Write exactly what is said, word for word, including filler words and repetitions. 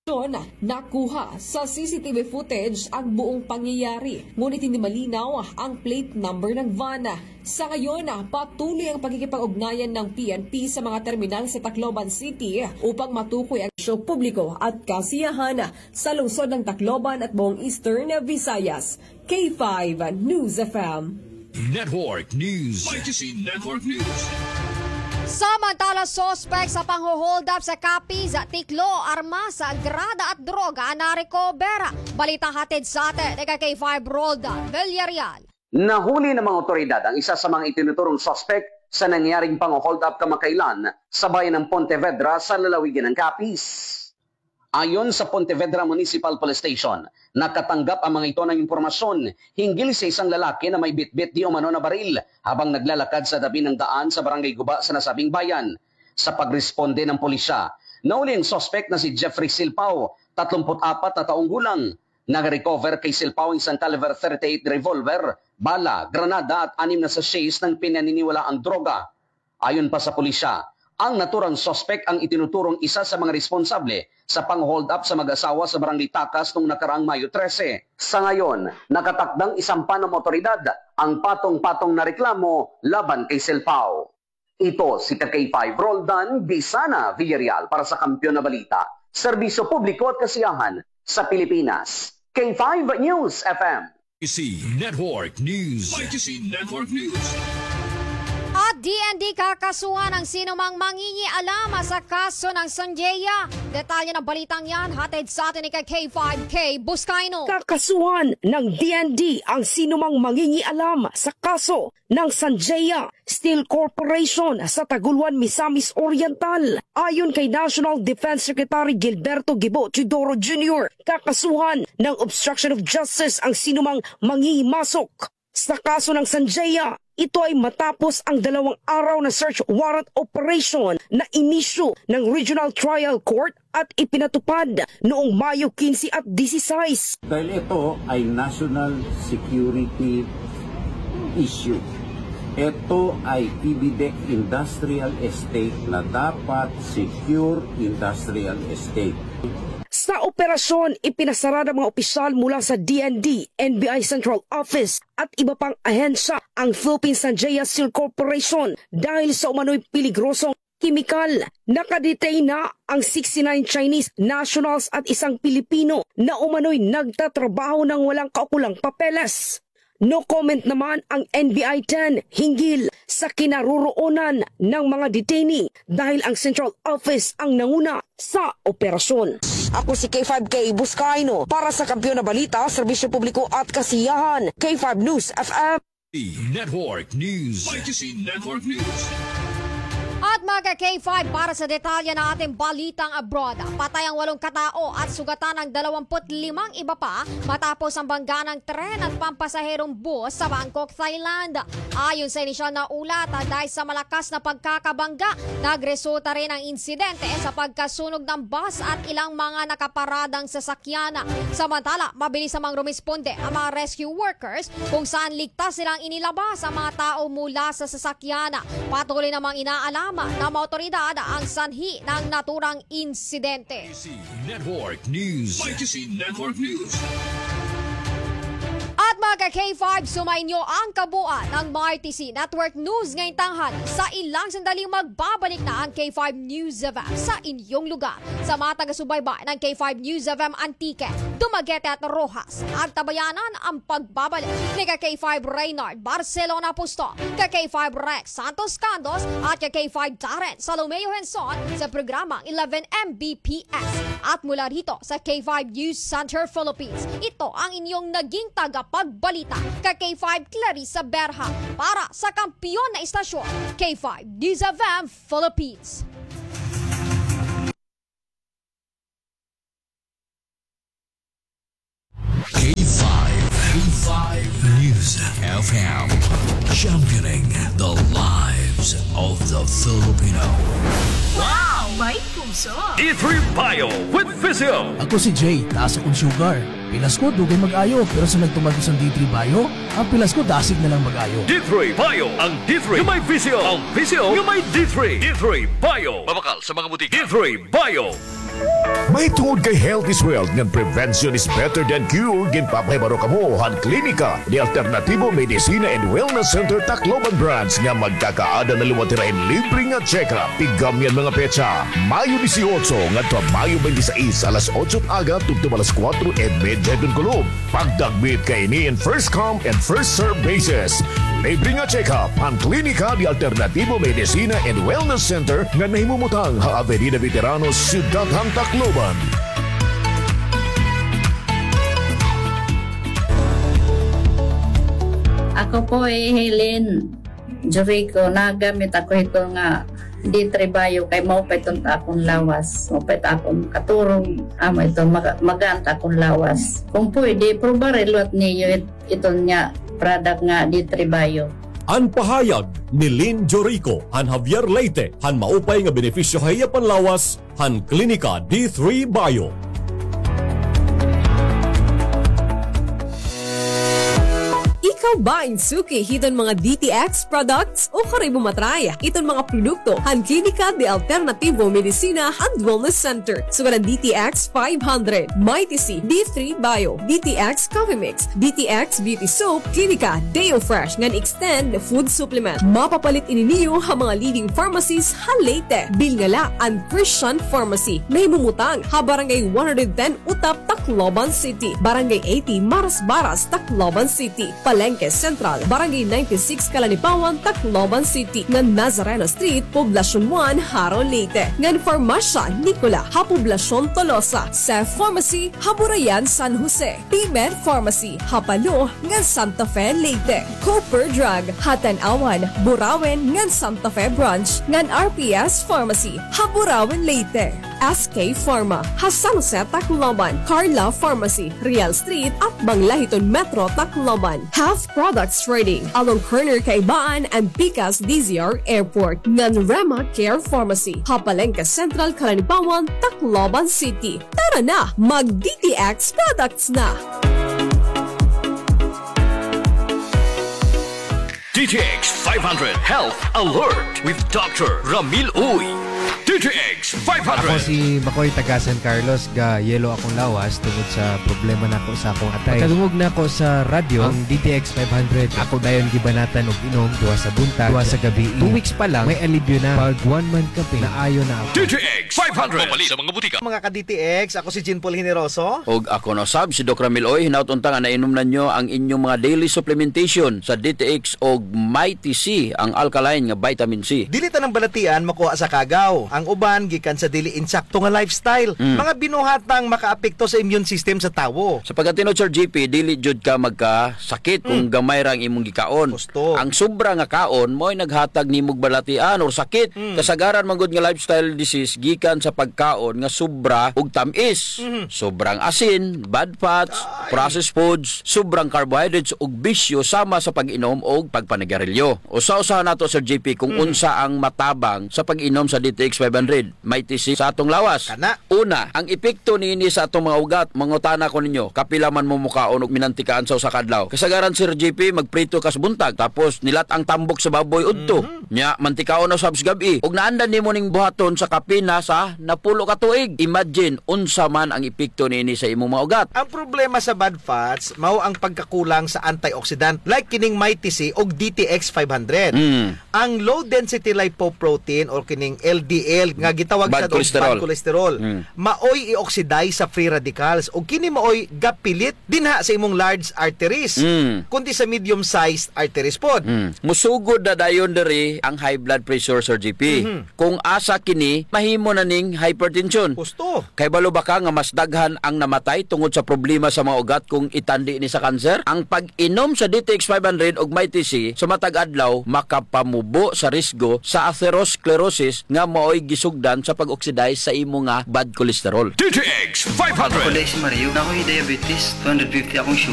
Nakuha sa C C T V footage ang buong pangyayari, ngunit hindi malinaw ang plate number ng van. Sa ngayon, patuloy ang pagkikipag-ugnayan ng P N P sa mga terminal sa Tacloban City upang matukoy ang isyu publiko at kasiyahan sa lungsod ng Tacloban at buong Eastern Visayas. K five News F M Network News. Y T C Network News. Samantala, sospek sa pang-hold up sa Capiz, Tiklo, armas, grada at droga na recover. Balita hatid sa atin, ika K five Roldan Villarreal. Nahuli ng mga otoridad ang isa sa mga itinuturong sospek sa nangyaring pang-hold up kamakailan sa bayan ng Pontevedra sa lalawigan ng Capiz. Ayon sa Pontevedra Municipal Police Station, nakatanggap ang mga ito ng impormasyon hinggil sa isang lalaki na may bitbit di umano na baril habang naglalakad sa tabi ng daan sa barangay Guba sa nasabing bayan. Sa pagresponde ng pulisya, nahuli ang suspect na si Jeffrey Silpao, tatlumpu't apat na taong gulang. Nag-recover kay Silpao isang caliber thirty-eight revolver, bala, granada at anim na sachets ng pinaniniwalaang droga. Ayon pa sa pulisya, ang naturang suspect ang itinuturong isa sa mga responsable sa pang-hold up sa mag-asawa sa barangay Takas noong nakaraang Mayo thirteen. Sa ngayon, nakatakdang isampa ng otoridad ang patong-patong na reklamo laban kay Silpao. Ito si K five Roldan Bisana Villarreal para sa Kampiyon na Balita, Serbisyo Publiko at Kasiyahan sa Pilipinas. K five News F M. Y T C Network News. Y T C Network News. At D N D kakasuhan ng sinumang mangingialam sa kaso ng Sanjaya. Detalye ng balitang yan, hatid sa atin ni K five K Buscaino. Kakasuhan ng D N D ang sinumang mangingialam sa kaso ng Sanjaya Steel Corporation sa Taguluan, Misamis Oriental. Ayon kay National Defense Secretary Gilberto Gibo Chidoro Junior, kakasuhan ng obstruction of justice ang sinumang mangihimasok sa kaso ng Sanjaya. Ito ay matapos ang dalawang araw na search warrant operation na inisyu ng Regional Trial Court at ipinatupad noong Mayo fifteen at sixteen. Dahil ito ay national security issue. Ito ay P B D E C Industrial Estate na dapat secure industrial estate. Sa operasyon, ipinasara ng mga opisyal mula sa D N D, N B I Central Office at iba pang ahensya ang Philippine Sanjaya Steel Corporation dahil sa umano'y peligrosong kimikal. Nakadetain na ang sixty-nine Chinese nationals at isang Pilipino na umano'y nagtatrabaho ng walang kaukulang papeles. No comment naman ang N B I ten hinggil sa kinaroroonan ng mga detainee dahil ang Central Office ang nanguna sa operasyon. Ako si K five K Buscaino para sa Kampiyon na Balita, Serbisyo Publiko at Kasiyahan, K five News F M. Network News. Y T C Network News. At mga K five, para sa detalye ng ating balitang abroad, patay ang walong katao at sugatan ng dalawampu't limang iba pa matapos ang bangga ng tren at pampasaherong bus sa Bangkok, Thailand. Ayon sa inisyal na ulat, dahil sa malakas na pagkakabangga, nagresulta rin ang insidente sa pagkasunog ng bus at ilang mga nakaparadang sasakyan. Samantala, mabilis namang rumisponde ang mga rescue workers kung saan ligtas silang inilabas ang mga tao mula sa sasakyan. Patuloy namang inaalam na mga otoridad ang sanhi ng naturang insidente. Y T C Network News. Y T C Network News. At mga K five, sumainyo ang kabuuan ng R T C Network News ngayong tanghali. Sa ilang sandaling magbabalik na ang K five News F M sa inyong lugar. Sa mga taga-subaybay ng K five News F M Antique, Dumaguete at Rojas, at tabayanan ang pagbabalik ni K five Reynard Barcelona Pusto, K five Rex Santos Candos at K five Darren Salomeo Henson sa programang eleven M B P S. At mula rito sa K five News Center Philippines, ito ang inyong naging tagapagbalita, K five Clarissa Berha para sa kampiyon na istasyon, K five News F M Philippines. K five. K five News F M. Championing the lives of the Filipino. Wow! May puso! D three Bio with Physio. Ako si Jay, taas akong sugar. Pilas ko, dugay mag-ayo. Pero sa nagtumagos ang D three Bio, ang pilas ko dasig na lang mag-ayo. D three Bio. Ang D three yung may Physio. Ang Physio yung may D three. D three Bio. Mabakal sa mga butika. D three Bio. May tungod kay health is wealth ngan prevention is better than cure ginpapahibaro kamo han klinika di Alternatibo Medicina and Wellness Center Tacloban Branch nga magkakaada na lumatirain libre nga check-up tigam yan mga petsa Mayo eighteen ngadto Mayo twenty-six alas otso aga tugtong alas kwatro e medya dun kulog pagdagbit kay ni in first come and first serve basis libre nga check-up han klinika di Alternatibo Medicina and Wellness Center nga nahimumutang ha Avenida Veteranos Ciudad Han Tacloban. Ako po ay Helen Jericho. Nagamit ako ito nga di trebayo kay mao pa itong akong lawas. Mao pa akong katurong amo ito mag maganta akong lawas. Kung pwede, probarelot niyo it, ito nga product nga di trebayo. An pahayag ni Lynn Jorico, han Javier Leite, han maupay nga benepisyo haya panlawas, han Klinika D three Bio. Ikaw ba insuki hiton mga D T X products o kare bumatray iton mga produkto han Klinika de Alternativo Medicina and Wellness Center sugaran D T X five hundred, Mighty C, D three Bio, D T X Coffee Mix, D T X Beauty Soap, Klinika Deo Fresh ngan extend food supplement. Mapapalit ini niyo ang mga leading pharmacies han Leyte, Bilngala and Christian Pharmacy. Nahimumutang ha Barangay one ten Utap, Tacloban City, Barangay eighty Maras Baras, Tacloban City, Palengke Central, Barangay ninety-six Kalanipawan, Tacloban City, ngan Nazareno Street, Poblacion one, Haro, Leyte, ngan Farmasya Nicola, ha Poblacion Tolosa, Sef Pharmacy, Haburayan, San Jose, P-Med Pharmacy, Hapalo, ngan Santa Fe, Leyte, Cooper Drug, Hatan-Awan, Burawen, ngan Santa Fe Branch, ngan R P S Pharmacy, Haburawen, Leyte, S K Pharma, ha San Jose, Tacloban, Carla Pharmacy, Real Street, at Banglahiton Metro, Tacloban, Health Products Trading, along Kerner Kaibaan and Picas D Z R Airport, ngan Rema Care Pharmacy, Hapalengka Central, Kalanipawan, Tacloban City. Tara na, mag-D T X products na! D T X five hundred Health Alert with Doctor Ramil Uy. D T X five hundred. Ako si Makoy taga San Carlos, ga yelo akong lawas tungod sa problema nako sa akong atay. Pagkadungog na ako sa radyo, ang D T X five hundred, ako dayon gibanatan og inom duwa sa buntag, duwa sa gabi. Two weeks pa lang, may alibyo na. Pag one month kape, naayo na ako. D T X five hundred. Mabali sa mga butika. Mga ka-D T X, ako si Jean Paul Generoso. Og ako na sab si Doc Ramil Oy, hinautunta nga nainom na nyo ang inyong mga daily supplementation sa D T X og Mighty C, ang alkaline nga vitamin C. Dili ta ng balatian makuha sa kagaw. Ang uban gikan sa dili insakto nga lifestyle. Mm. Mga binuhatang makaapekto sa immune system sa tawo. Sa pagkatino Sir G P, dili jud ka magkasakit mm. kung gamay rang imong gikaon. Gusto. Ang sobra nga kaon mo'y naghatag nimog balatian or sakit. Mm. Kasagaran man gud nga lifestyle disease gikan sa pagkaon nga sobra ug tamis. Mm. Sobrang asin, bad fats, Ay. processed foods, sobrang carbohydrates ug bisyo sama sa pag-inom og pagpanigarilyo. Usa-usahan nato Sir G P kung mm. unsa ang matabang sa pag-inom sa D T X five hundred. Mighty C sa atong lawas. Kana. Una, ang epekto niini sa atong mga ugat, mangutana ko ninyo, kapila man mo mukaon og minantikaan sa usa ka adlaw. Kasagaran Sir G P magprito kas buntag tapos nilat ang tambok sa baboy udto. Mm-hmm. Nya mantikaon na sabs gabi. Og naandan nimo ning buhaton sa kapina sa napulo ka tuig. Imagine unsa man ang epekto niini sa imong mga ugat. Ang problema sa bad fats mao ang pagkakulang sa antioxidant like kining Mighty C og D T X five hundred. Mm. Ang low density lipoprotein or kining L D L nga gitawag bad sa cholesterol, bad cholesterol. Mm. Maoy i-oxidize sa free radicals o kini maoy gapilit dinha sa imong large arteries mm. kundi sa medium sized arteries pod. Mm. Musugod na dayon diri ang high blood pressure Sir G P. Mm-hmm. Kung asa kini mahimo na ning hypertension. Gusto. Kay balo ba ka nga mas daghan ang namatay tungod sa problema sa mga ugat kung itandi ni sa kanser? Ang pag-inom sa D T X five hundred og Mighty C sa matag adlaw makapamubo sa risgo sa atherosclerosis nga maoy gisugdan sa pag-oxidize sa imo nga bad cholesterol. D T X five hundred. Ako si Mario, na ako'y diabetes, two hundred fifty akong sugar.